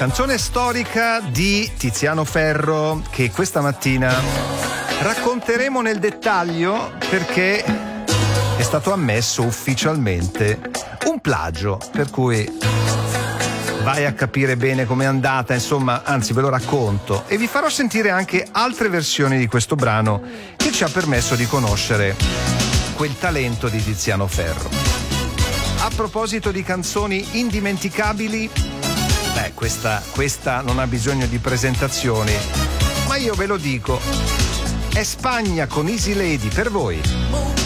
Canzone storica di Tiziano Ferro che questa mattina racconteremo nel dettaglio perché è stato ammesso ufficialmente un plagio, per cui vai a capire bene com'è andata, insomma, anzi ve lo racconto e vi farò sentire anche altre versioni di questo brano che ci ha permesso di conoscere quel talento di Tiziano Ferro. A proposito di canzoni indimenticabili, questa non ha bisogno di presentazioni, ma io ve lo dico, è Spagna con Easy Lady per voi.